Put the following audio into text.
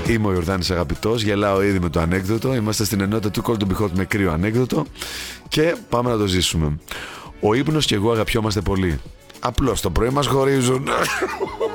Είμαι ο Ιορδάνης Αγαπητός, γελάω ήδη με το ανέκδοτο. Είμαστε στην ενότητα του Cold to Be Hot με κρύο ανέκδοτο και πάμε να το ζήσουμε. Ο ύπνος και εγώ αγαπιόμαστε πολύ. Απλώς το πρωί μας χωρίζουν.